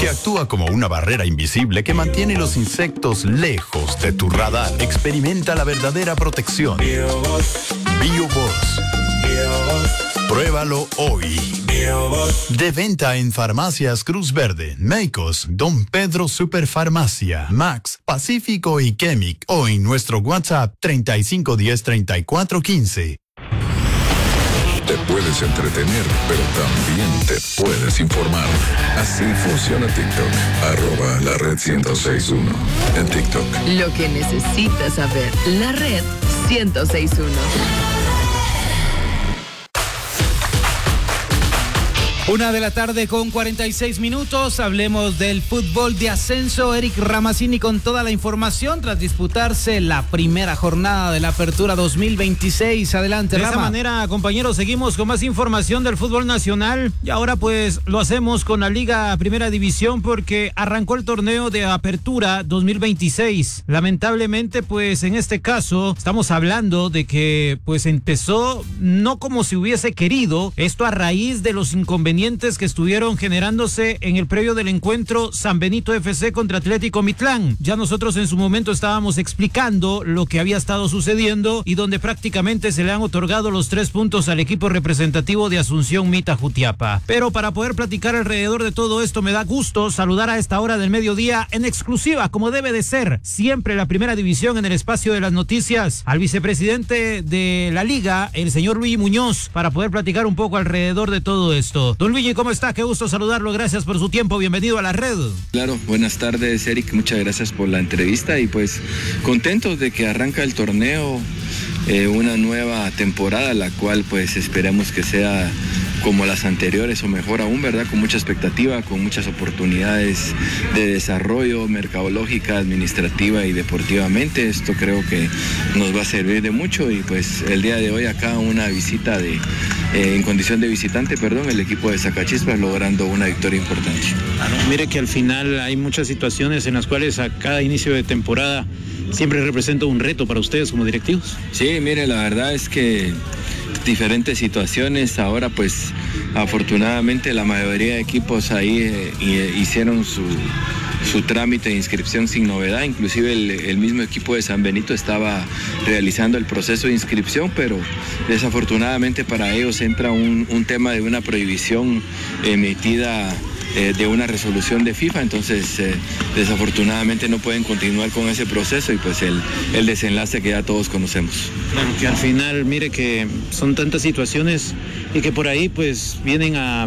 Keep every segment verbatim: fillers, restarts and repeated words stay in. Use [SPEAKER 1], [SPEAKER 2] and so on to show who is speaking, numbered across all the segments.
[SPEAKER 1] que actúa como una barrera invisible que mantiene los insectos lejos de tu radar. Experimenta la verdadera protección. BioBoss. BioBoss. Pruébalo hoy. De venta en Farmacias Cruz Verde, Meicos, Don Pedro Superfarmacia, Max, Pacífico y Chemic, o en nuestro WhatsApp treinta y cinco diez treinta y cuatro quince.
[SPEAKER 2] Te puedes entretener, pero también te puedes informar. Así funciona TikTok. Arroba la red ciento seis punto uno en TikTok.
[SPEAKER 3] Lo que necesitas saber. La red ciento seis punto uno.
[SPEAKER 4] Una de la tarde con cuarenta y seis minutos. Hablemos del fútbol de ascenso. Eric Ramazzini con toda la información tras disputarse la primera jornada de la Apertura dos mil veintiséis. Adelante, Rama.
[SPEAKER 5] De esa manera, compañeros, seguimos con más información del fútbol nacional. Y ahora pues lo hacemos con la Liga Primera División porque arrancó el torneo de Apertura dos mil veintiséis. Lamentablemente, pues en este caso estamos hablando de que pues empezó no como se hubiese querido. Esto a raíz de los inconvenientes que estuvieron generándose en el previo del encuentro San Benito F C contra Atlético Mitlán. Ya nosotros en su momento estábamos explicando lo que había estado sucediendo y donde prácticamente se le han otorgado los tres puntos al equipo representativo de Asunción Mita Jutiapa. Pero para poder platicar alrededor de todo esto me da gusto saludar a esta hora del mediodía en exclusiva, como debe de ser, siempre la Primera División en el espacio de las noticias, al vicepresidente de la Liga, el señor Luigi Muñoz, para poder platicar un poco alrededor de todo esto. Don Luigi, ¿cómo está? Qué gusto saludarlo, gracias por su tiempo, bienvenido a la red.
[SPEAKER 6] Claro, buenas tardes, Eric, muchas gracias por la entrevista y pues contentos de que arranca el torneo, eh, una nueva temporada, la cual pues esperemos que sea como las anteriores o mejor aún, ¿verdad? Con mucha expectativa, con muchas oportunidades de desarrollo mercadológica, administrativa y deportivamente. Esto creo que nos va a servir de mucho y pues el día de hoy acá una visita de, eh, en condición de visitante, perdón, el equipo de Sacachispas logrando una victoria importante.
[SPEAKER 5] Claro, mire que al final hay muchas situaciones en las cuales a cada inicio de temporada siempre representa un reto para ustedes como directivos.
[SPEAKER 6] Sí, mire, la verdad es que diferentes situaciones, ahora pues afortunadamente la mayoría de equipos ahí eh, hicieron su, su trámite de inscripción sin novedad, inclusive el, el mismo equipo de San Benito estaba realizando el proceso de inscripción, pero desafortunadamente para ellos entra un, un tema de una prohibición emitida Eh, de una resolución de FIFA, entonces eh, desafortunadamente no pueden continuar con ese proceso y pues el, el desenlace que ya todos conocemos.
[SPEAKER 5] Claro, que al final, mire que son tantas situaciones y que por ahí pues vienen a,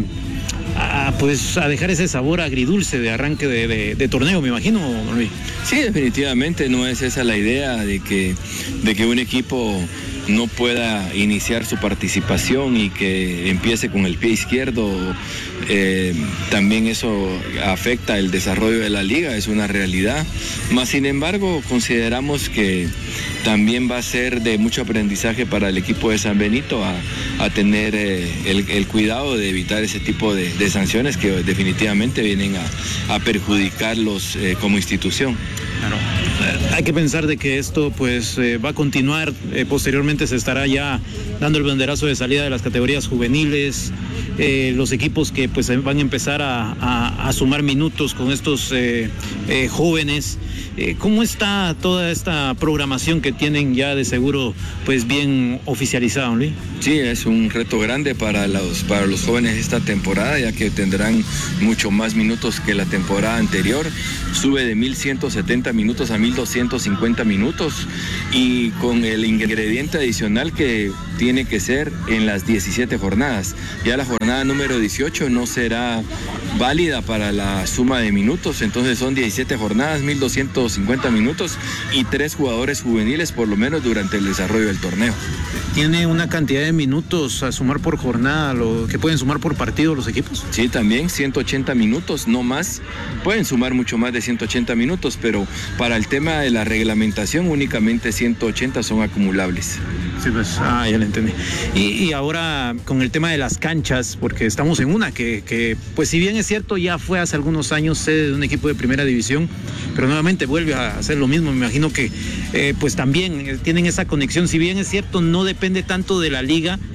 [SPEAKER 5] a pues a dejar ese sabor agridulce de arranque de, de, de torneo, me imagino, Luis.
[SPEAKER 6] Sí, definitivamente no es esa la idea de que, de que un equipo no pueda iniciar su participación y que empiece con el pie izquierdo. Eh, también eso afecta el desarrollo de la liga, es una realidad. Más sin embargo, consideramos que también va a ser de mucho aprendizaje para el equipo de San Benito a, a tener eh, el, el cuidado de evitar ese tipo de, de sanciones que definitivamente vienen a, a perjudicarlos eh, como institución.
[SPEAKER 5] Claro. Hay que pensar de que esto pues eh, va a continuar, eh, posteriormente se estará ya dando el banderazo de salida de las categorías juveniles, eh, los equipos que pues van a empezar a, a, a sumar minutos con estos eh, eh, jóvenes. Eh, ¿Cómo está toda esta programación que tienen ya de seguro pues bien oficializada, Luis?
[SPEAKER 6] Sí, es un reto grande para los, para los jóvenes esta temporada, ya que tendrán mucho más minutos que la temporada anterior. Sube de mil ciento setenta minutos a mil doscientos cincuenta minutos y con el ingrediente adicional que tiene que ser en las diecisiete jornadas. Ya la jornada número dieciocho no será válida para la suma de minutos, entonces son diecisiete jornadas, mil doscientos cincuenta minutos y tres jugadores juveniles por lo menos durante el desarrollo del torneo.
[SPEAKER 5] ¿Tiene una cantidad de minutos a sumar por jornada, lo que pueden sumar por partido los equipos?
[SPEAKER 6] Sí, también ciento ochenta minutos, no más. Pueden sumar mucho más de ciento ochenta minutos, pero para el tema de la reglamentación únicamente ciento ochenta son acumulables.
[SPEAKER 5] Sí, pues, ah, ya le entendí. Y, y ahora con el tema de las canchas, porque estamos en una que, que, pues si bien es cierto, ya fue hace algunos años sede de un equipo de primera división, pero nuevamente vuelve a hacer lo mismo. Me imagino que eh, pues también tienen esa conexión, si bien es cierto, no depende tanto de la liga,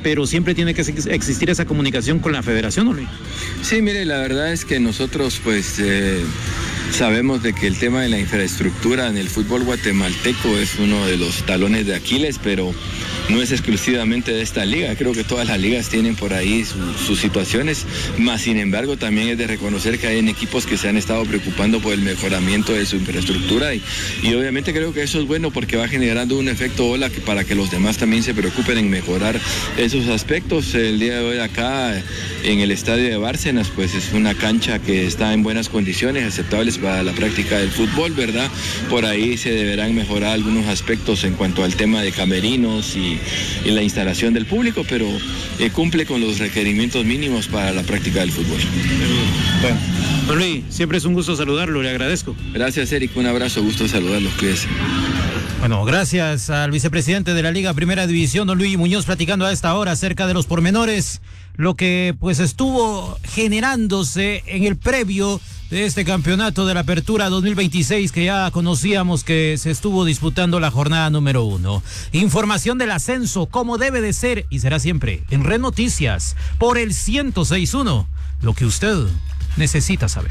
[SPEAKER 5] pero siempre tiene que existir esa comunicación con la federación, ¿no, Luis?
[SPEAKER 6] Sí, mire, la verdad es que nosotros pues eh, sabemos de que el tema de la infraestructura en el fútbol guatemalteco es uno de los talones de Aquiles, pero no es exclusivamente de esta liga. Creo que todas las ligas tienen por ahí su, sus situaciones, más sin embargo también es de reconocer que hay equipos que se han estado preocupando por el mejoramiento de su infraestructura y, y obviamente creo que eso es bueno porque va generando un efecto ola que para que los demás también se preocupen en mejorar esos aspectos. El día de hoy acá en el estadio de Bárcenas pues es una cancha que está en buenas condiciones, aceptables para la práctica del fútbol, ¿verdad? Por ahí se deberán mejorar algunos aspectos en cuanto al tema de camerinos y, y la instalación del público, pero eh, cumple con los requerimientos mínimos para la práctica del fútbol.
[SPEAKER 5] Bueno, don Luis, siempre es un gusto saludarlo, le agradezco.
[SPEAKER 6] Gracias, Eric, un abrazo, gusto saludarlos, cuídese.
[SPEAKER 5] Bueno, gracias al vicepresidente de la Liga Primera División, don Luis Muñoz, platicando a esta hora acerca de los pormenores, lo que pues estuvo generándose en el previo de este campeonato de la Apertura dos mil veintiséis, que ya conocíamos que se estuvo disputando la jornada número uno. Información del ascenso, como debe de ser y será siempre en Red Noticias por el ciento seis punto uno, lo que usted necesita saber.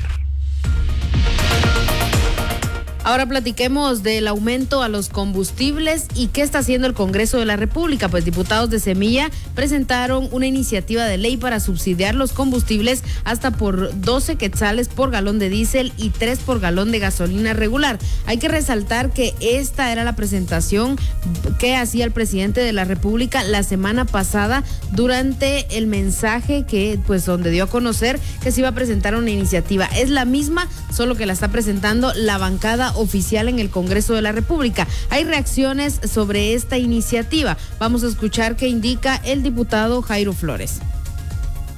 [SPEAKER 7] Ahora platiquemos del aumento a los combustibles y qué está haciendo el Congreso de la República. Pues diputados de Semilla presentaron una iniciativa de ley para subsidiar los combustibles hasta por doce quetzales por galón de diésel y tres por galón de gasolina regular. Hay que resaltar que esta era la presentación que hacía el presidente de la República la semana pasada durante el mensaje que, pues, donde dio a conocer que se iba a presentar una iniciativa. Es la misma, solo que la está presentando la bancada oficial en el Congreso de la República. Hay reacciones sobre esta iniciativa. Vamos a escuchar qué indica el diputado Jairo Flores.